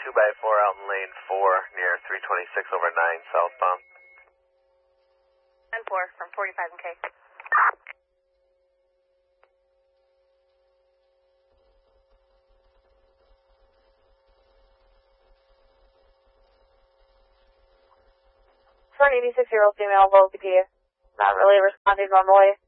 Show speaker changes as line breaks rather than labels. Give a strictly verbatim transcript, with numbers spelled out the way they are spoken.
two by four out in lane four near three twenty-six over nine southbound.
ten four from forty-five and K. For an eighty-six-year-old female, low B P, not really responding normally.